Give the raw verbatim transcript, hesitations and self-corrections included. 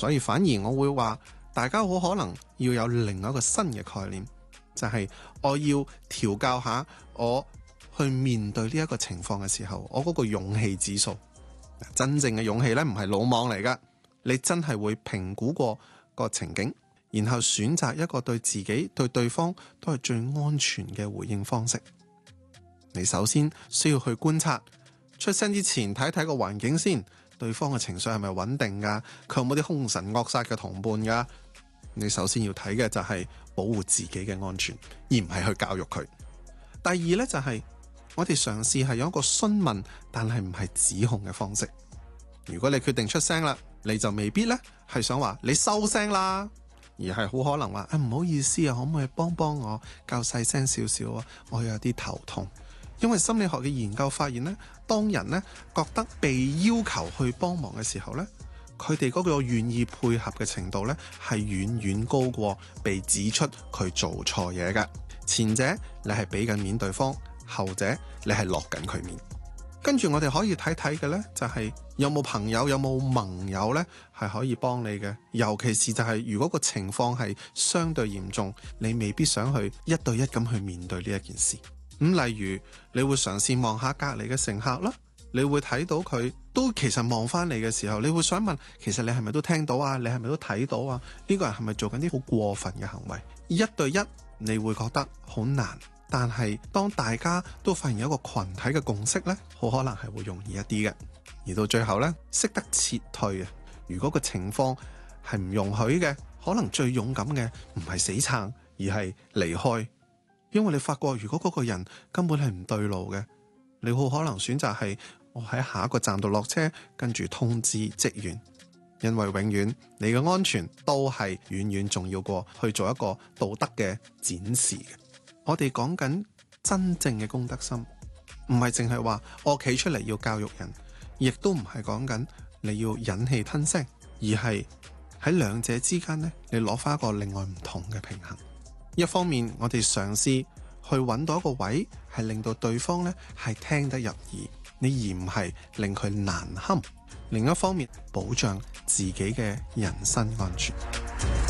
所以反而我會話，大家好可能要有另外一個新嘅概念，就係我要調教下我去面對呢一個情況嘅時候，我嗰個勇氣指數。真正嘅勇氣呢，唔係魯莽嚟噶，你真係會評估過個情景，然後選擇一個對自己對對方都係最安全嘅回應方式。你首先需要去觀察，出聲之前睇一睇個環境先，對方嘅情緒係咪穩定噶？佢有冇啲兇神惡煞嘅同伴噶？你首先要睇嘅就係保護自己嘅安全，而唔係去教育佢。第二呢，就係、是、我哋嘗試係有一個詢問，但係唔係指控嘅方式。如果你決定出聲啦，你就未必呢係想話你收聲啦，而係好可能話啊，唔好意思啊，可唔可以幫幫我較細聲少少啊？我有啲頭痛。因為心理學嘅研究發現呢，當人呢覺得被要求去幫忙嘅時候呢，佢哋嗰個願意配合嘅程度呢係遠遠高過被指出佢做錯嘢嘅。前者你係俾緊面對方，後者你係落緊佢面。跟住我哋可以睇睇嘅呢，就係有冇朋友有冇盟友呢係可以幫你嘅。尤其是就係如果個情況係相對嚴重，你未必想去一對一咁去面對呢一件事。咁例如你會嘗試望下隔離嘅乘客啦，你會睇到佢都其實望翻你嘅時候，你會想問，其實你係咪都聽到啊？你係咪都睇到啊？呢個人係咪做緊啲好過分嘅行為？一對一你會覺得好難，但係當大家都發現有一個群體嘅共識呢，好可能係會容易一啲嘅。而到最後呢，識得撤退啊！如果個情況係唔容許嘅，可能最勇敢嘅唔係死撐，而係離開。因為你發覺如果嗰個人根本係唔對路嘅，你好可能選擇係我喺下一個站度落車，跟住通知職員。因為永遠你嘅安全都係遠遠重要過去做一個道德嘅展示嘅。我哋講緊真正嘅公德心，唔係淨係話我企出嚟要教育人，亦都唔係講緊你要忍氣吞聲，而係喺兩者之間呢，你攞翻一個另外唔同嘅平衡。一方面我哋嘗試去揾到一個位，係令到對方呢係聽得入耳，你而唔係令佢難堪。另一方面保障自己嘅人身安全。